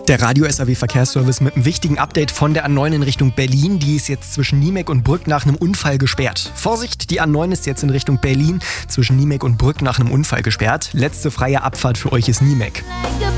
Der Radio-SAW-Verkehrsservice mit einem wichtigen Update von der A9 in Richtung Berlin. Die ist jetzt zwischen Niemek und Brück nach einem Unfall gesperrt. Vorsicht, die A9 ist jetzt in Richtung Berlin zwischen Niemek und Brück nach einem Unfall gesperrt. Letzte freie Abfahrt für euch ist Niemek.